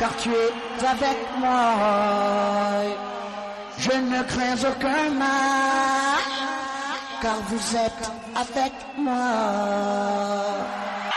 car tu es avec moi. Je ne crains aucun mal, car vous êtes avec moi.